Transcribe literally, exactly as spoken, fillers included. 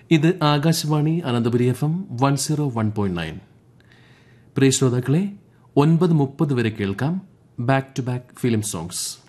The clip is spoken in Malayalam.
ഇത് Akashvani Ananthapuri F M one zero one point nine. പ്രിയ ശ്രോതാക്കളെ, ഒൻപത് മുപ്പത് വരെ കേൾക്കാം back to back film songs.